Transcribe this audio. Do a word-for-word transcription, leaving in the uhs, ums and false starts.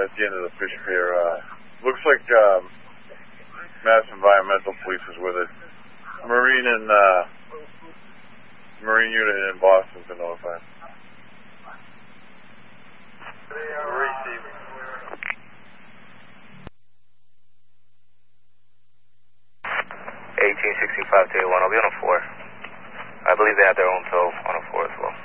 at the end of the fish pier. Uh, looks like um, Mass Environmental Police is with it. Marine and uh, Marine unit in Boston's been notified. Receiving. eighteen sixty-five to one, I'll be on a four. I believe they have their own tow on a four as well.